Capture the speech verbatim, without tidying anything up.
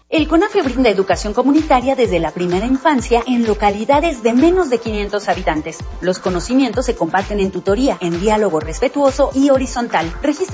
El CONAFE brinda educación comunitaria desde la primera infancia en localidades de menos de quinientos habitantes. Los conocimientos se comparten en tutoría, en diálogo respetuoso y horizontal. Registra